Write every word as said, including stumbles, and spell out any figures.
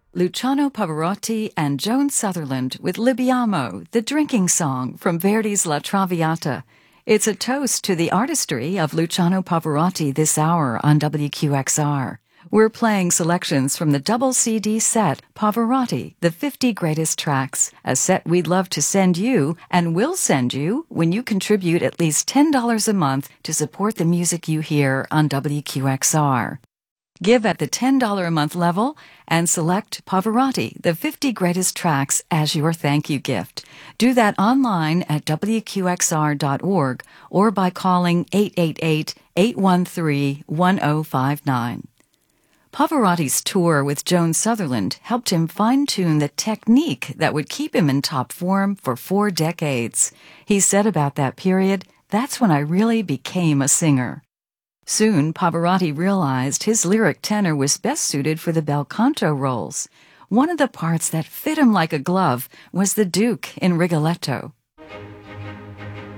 Luciano Pavarotti and Joan Sutherland with Libiamo, the drinking song from Verdi's La Traviata. It's a toast to the artistry of Luciano Pavarotti this hour on W Q X R. We're playing selections from the double C D set Pavarotti, the fifty Greatest Tracks, a set we'd love to send you and will send you when you contribute at least ten dollars a month to support the music you hear on W Q X R. Give at the ten dollars a month level and select Pavarotti, the fifty Greatest Tracks as your thank you gift. Do that online at W Q X R dot org or by calling eight eight eight, eight one three, one zero five nine. Pavarotti's tour with Joan Sutherland helped him fine-tune the technique that would keep him in top form for four decades. He said about that period, "That's when I really became a singer." Soon, Pavarotti realized his lyric tenor was best suited for the bel canto roles. One of the parts that fit him like a glove was the Duke in Rigoletto.